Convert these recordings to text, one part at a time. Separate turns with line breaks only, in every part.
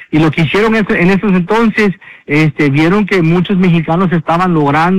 Y lo que hicieron en esos entonces, vieron que muchos mexicanos estaban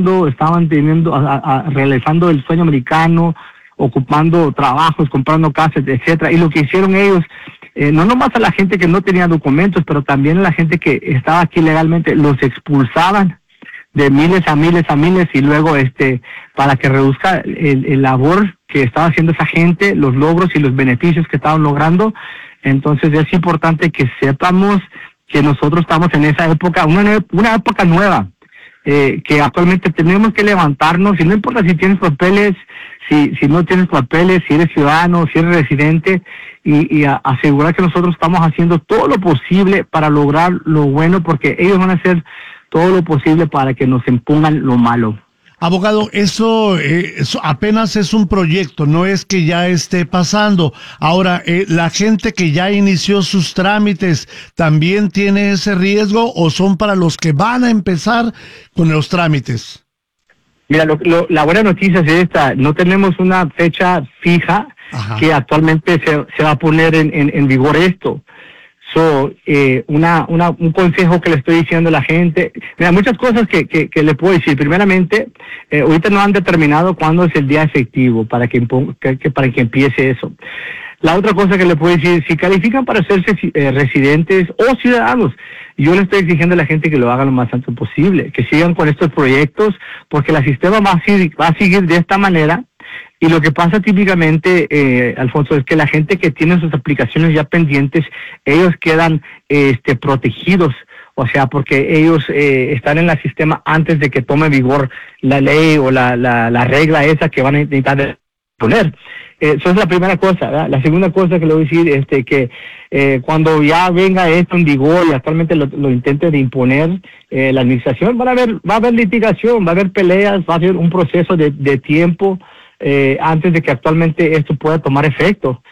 realizando el sueño americano, ocupando trabajos, comprando casas, etcétera. Y lo que hicieron ellos, no nomás a la gente que no tenía documentos, pero también a la gente que estaba aquí legalmente, los expulsaban de miles a miles a miles, y luego para que reduzca el labor que estaba haciendo esa gente, los logros y los beneficios que estaban logrando. Entonces es importante que sepamos que nosotros estamos en esa época, una época nueva, que actualmente tenemos que levantarnos, y no importa si tienes papeles, si no tienes papeles, si eres ciudadano, si eres residente, y asegurar que nosotros estamos haciendo todo lo posible para lograr lo bueno, porque ellos van a hacer todo lo posible para que nos impongan lo malo.
Abogado, eso apenas es un proyecto, no es que ya esté pasando. Ahora, ¿la gente que ya inició sus trámites también tiene ese riesgo, o son para los que van a empezar con los trámites?
Mira, la buena noticia es esta: no tenemos una fecha fija. Ajá. Que actualmente se va a poner en vigor esto. Un consejo que le estoy diciendo a la gente, mira, muchas cosas que le puedo decir. Primeramente, ahorita no han determinado cuándo es el día efectivo para que empiece eso. La otra cosa que le puedo decir, si califican para hacerse residentes o ciudadanos, yo le estoy exigiendo a la gente que lo haga lo más antes posible, que sigan con estos proyectos, porque el sistema va a seguir de esta manera. Y lo que pasa típicamente, Alfonso, es que la gente que tiene sus aplicaciones ya pendientes, ellos quedan protegidos, o sea, porque ellos están en el sistema antes de que tome vigor la ley o la regla esa que van a intentar poner. Eso es la primera cosa, ¿verdad? La segunda cosa que le voy a decir es que cuando ya venga esto en vigor y actualmente lo intente de imponer la administración, va a haber litigación, va a haber peleas, va a haber un proceso de tiempo antes de que actualmente esto pueda tomar efecto.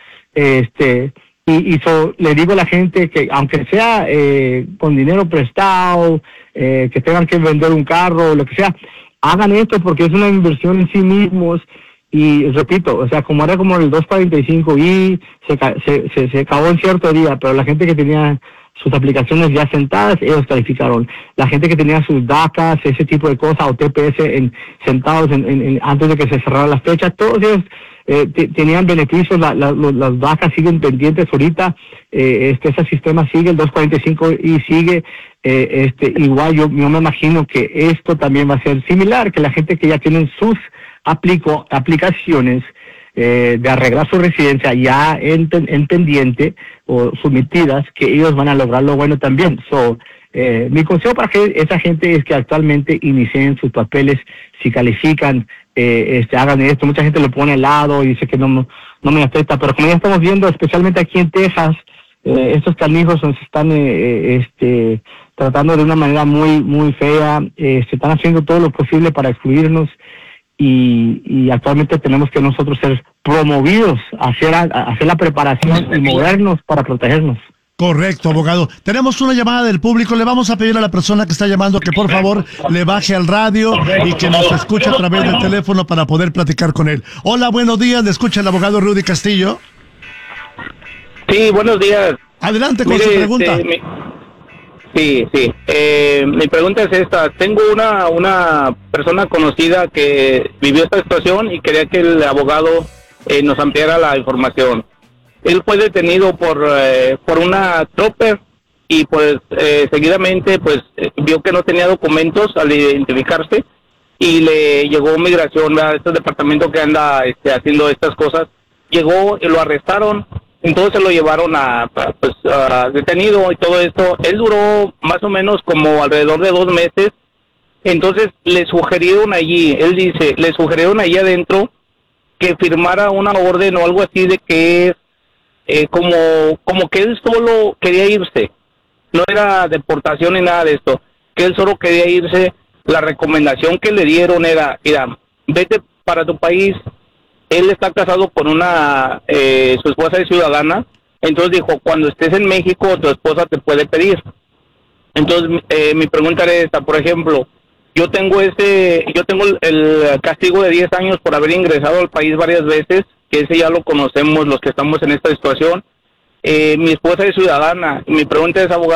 Le digo a la gente que aunque sea con dinero prestado, que tengan que vender un carro o lo que sea, hagan esto porque es una inversión en sí mismos. Y repito, o sea, como era como el 245 y se acabó en cierto día, pero la gente que tenía sus aplicaciones ya sentadas, ellos calificaron. La gente que tenía sus DACAs, ese tipo de cosas, o TPS sentados antes de que se cerrara la fecha, todos ellos tenían beneficios. Las DACAs siguen pendientes ahorita. Ese sistema sigue, el 245 y sigue. Igual yo me imagino que esto también va a ser similar, que la gente que ya tienen sus aplicaciones de arreglar su residencia ya en pendiente o sometidas, que ellos van a lograr lo bueno también. Mi consejo para esa gente es que actualmente inicien sus papeles, si califican, hagan esto. Mucha gente lo pone al lado y dice que no me afecta, pero como ya estamos viendo, especialmente aquí en Texas, estos canijos se están tratando de una manera muy, muy fea, se están haciendo todo lo posible para excluirnos. Y actualmente tenemos que nosotros ser promovidos a hacer la preparación y movernos para protegernos.
Correcto, abogado. Tenemos una llamada del público. Le vamos a pedir a la persona que está llamando que por favor le baje al radio y que nos escuche a través del teléfono para poder platicar con él. Hola, buenos días. Le escucha el abogado Rudy Castillo.
Sí, buenos días.
Adelante con su pregunta.
Sí. Mi pregunta es esta. Tengo una persona conocida que vivió esta situación y quería que el abogado nos ampliara la información. Él fue detenido por una trooper y pues seguidamente pues vio que no tenía documentos al identificarse y le llegó migración a este departamento que anda haciendo estas cosas. Llegó, lo arrestaron. Entonces lo llevaron a detenido y todo esto. Él duró más o menos como alrededor de 2 meses. Entonces le sugirieron allí, él dice, le sugirieron allí adentro que firmara una orden o algo así de que como que él solo quería irse. No era deportación ni nada de esto. Que él solo quería irse. La recomendación que le dieron era, mira, vete para tu país. Él está casado con su esposa es ciudadana, entonces dijo, cuando estés en México, tu esposa te puede pedir. Entonces, mi pregunta era esta, por ejemplo, yo tengo el castigo de 10 años por haber ingresado al país varias veces, que ese ya lo conocemos los que estamos en esta situación. Mi esposa es ciudadana, mi pregunta es, abogado,